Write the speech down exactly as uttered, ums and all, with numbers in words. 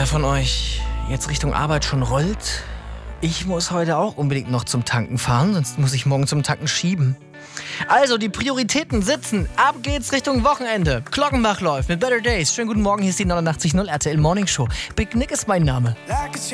Wer von euch jetzt Richtung Arbeit schon rollt? Ich muss heute auch unbedingt noch zum Tanken fahren, sonst muss ich morgen zum Tanken schieben. Also, die Prioritäten sitzen. Ab geht's Richtung Wochenende. Glockenbach läuft mit Better Days. Schönen guten Morgen, hier ist die neunundachtzig Komma null R T L Morning Show. Big Nick ist mein Name.